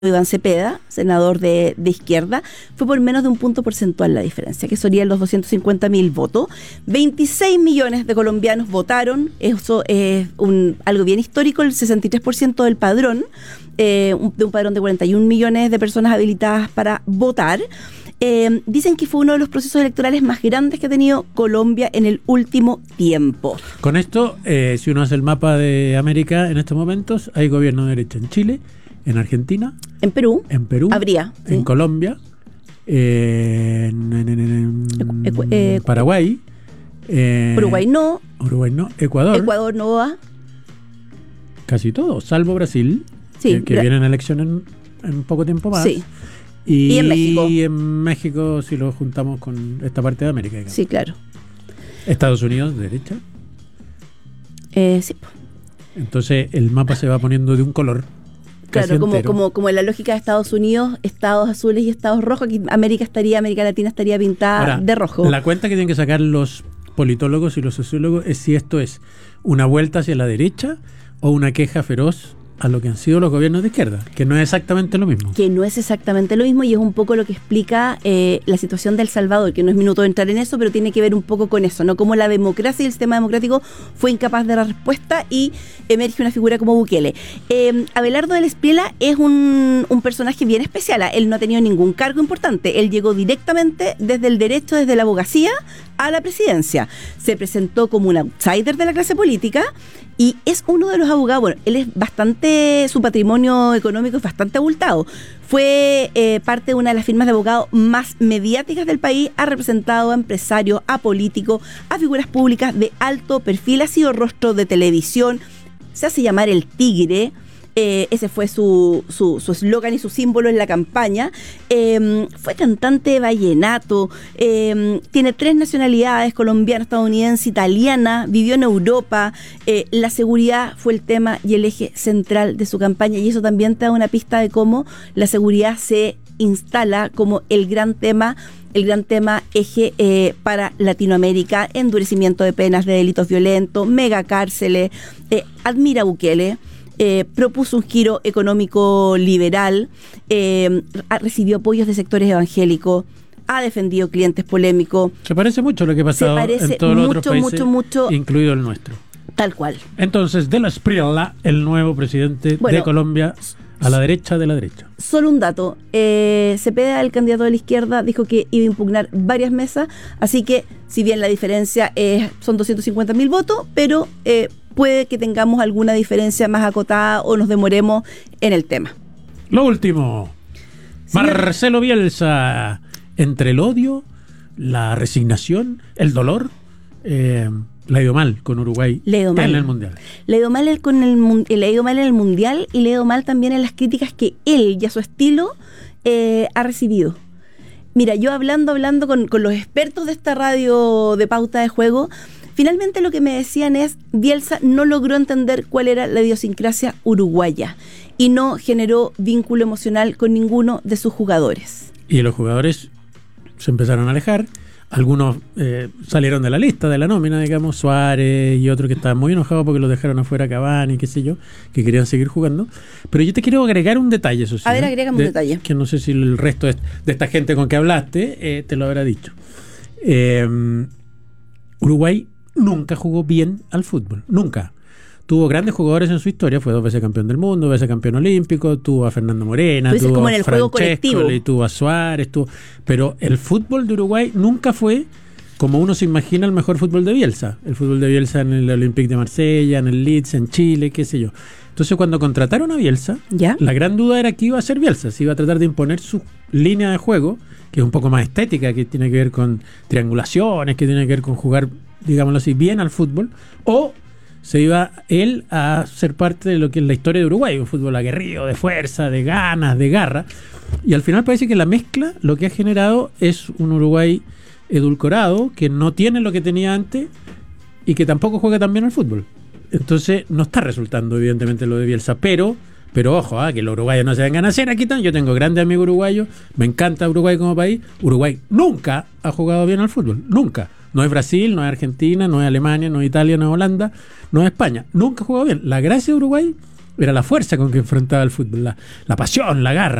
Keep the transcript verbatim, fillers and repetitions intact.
Iván Cepeda, senador de, de izquierda, fue por menos de un punto porcentual la diferencia, que serían los doscientos cincuenta mil votos. veintiséis millones de colombianos votaron, eso es un, algo bien histórico, el sesenta y tres por ciento del padrón, eh, un, de un padrón de cuarenta y un millones de personas habilitadas para votar. Eh, dicen que fue uno de los procesos electorales más grandes que ha tenido Colombia en el último tiempo. Con esto, eh, si uno hace el mapa de América en estos momentos, hay gobierno de derecha en Chile, en Argentina, en Perú, en Perú, habría, en ¿sí? Colombia, eh, en, en, en, en Ecu- eh, Paraguay, eh, Uruguay no, Uruguay no, Ecuador, Ecuador no va, casi todo, salvo Brasil, sí, que, que Bra- viene en elección en, en poco tiempo más. sí, Y, Y en México. y en México, si lo juntamos con esta parte de América, digamos. sí, claro. Estados Unidos, derecha. Eh, sí. Entonces el mapa se va poniendo de un color. casi Claro, como, entero. como, como en la lógica de Estados Unidos, estados azules y estados rojos, aquí América estaría, América Latina estaría pintada Ahora, de rojo. La cuenta que tienen que sacar los politólogos y los sociólogos es si esto es una vuelta hacia la derecha o una queja feroz a lo que han sido los gobiernos de izquierda, que no es exactamente lo mismo. Que no es exactamente lo mismo y es un poco lo que explica eh, la situación de El Salvador, que no es minuto de entrar en eso, pero tiene que ver un poco con eso, ¿no? Como la democracia y el sistema democrático fue incapaz de dar respuesta y emerge una figura como Bukele. Eh, Abelardo del Espriella es un, un personaje bien especial. Él no ha tenido ningún cargo importante. Él llegó directamente desde el derecho, desde la abogacía, a la presidencia. Se presentó como un outsider de la clase política y es uno de los abogados. Bueno, él es bastante, su patrimonio económico es bastante abultado. Fue eh, parte de una de las firmas de abogados más mediáticas del país, ha representado a empresarios, a políticos, a figuras públicas de alto perfil, ha sido rostro de televisión, se hace llamar el Tigre. Eh, ese fue su su su eslogan y su símbolo en la campaña. Eh, fue cantante de vallenato, eh, tiene tres nacionalidades: colombiana, estadounidense, italiana, vivió en Europa. Eh, la seguridad fue el tema y el eje central de su campaña, y eso también te da una pista de cómo la seguridad se instala como el gran tema el gran tema eje eh, para Latinoamérica: endurecimiento de penas de delitos violentos, megacárceles. Eh, admira a Bukele. Eh, propuso un giro económico liberal, eh, recibió apoyos de sectores evangélicos, ha defendido clientes polémicos. Se parece mucho a lo que ha pasado en todos los otros países, mucho, mucho, incluido el nuestro. Tal cual. Entonces, del Espriella, el nuevo presidente Bueno, de Colombia, a la derecha de la derecha. Solo un dato: eh, Cepeda, el candidato de la izquierda, dijo que iba a impugnar varias mesas, así que si bien la diferencia es, son doscientos cincuenta mil votos, pero eh, puede que tengamos alguna diferencia más acotada o nos demoremos en el tema. Lo último, Señor, Marcelo Bielsa, entre el odio, la resignación, el dolor, eh, le ha ido mal con Uruguay Le ha ido mal. en el Mundial. Le ha ido mal el- con el mun- le ha ido mal en el Mundial y le ha ido mal también en las críticas que él y a su estilo eh, ha recibido. Mira, yo hablando, hablando con, con los expertos de esta radio de pauta de juego, finalmente lo que me decían es: Bielsa no logró entender cuál era la idiosincrasia uruguaya y no generó vínculo emocional con ninguno de sus jugadores. Y los jugadores se empezaron a alejar. Algunos eh, salieron de la lista, de la nómina, digamos, Suárez y otros que estaban muy enojados porque los dejaron afuera, Cavani, qué sé yo, que querían seguir jugando. Pero yo te quiero agregar un detalle, eso sí. A ver, ¿eh? agrégame un De- detalle. Que no sé si el resto de, de esta gente con que hablaste eh, te lo habrá dicho. Eh, Uruguay nunca jugó bien al fútbol, nunca. Tuvo grandes jugadores en su historia, fue dos veces campeón del mundo, dos veces campeón olímpico, tuvo a Fernando Morena, Tú dices tuvo como a en el juego Francescoli, colectivo. tuvo a Suárez, tuvo... pero el fútbol de Uruguay nunca fue como uno se imagina el mejor fútbol de Bielsa. El fútbol de Bielsa en el Olympique de Marsella, en el Leeds, en Chile, qué sé yo. Entonces cuando contrataron a Bielsa, ¿Ya? la gran duda era que iba a ser Bielsa, si iba a tratar de imponer su línea de juego, que es un poco más estética, que tiene que ver con triangulaciones, que tiene que ver con jugar, digámoslo así, bien al fútbol, o se iba él a ser parte de lo que es la historia de Uruguay, un fútbol aguerrido, de fuerza, de ganas, de garra. Y al final parece que la mezcla lo que ha generado es un Uruguay edulcorado, que no tiene lo que tenía antes y que tampoco juega tan bien al fútbol. Entonces no está resultando evidentemente lo de Bielsa, pero pero ojo, ah, que los uruguayos no se vengan a hacer aquí tan. Yo tengo grandes amigos uruguayos, me encanta Uruguay como país. Uruguay nunca ha jugado bien al fútbol, nunca. No es Brasil, no es Argentina, no es Alemania, no es Italia, no es Holanda, no es España. Nunca ha jugado bien. La gracia de Uruguay era la fuerza con que enfrentaba el fútbol, la, la pasión, la garra.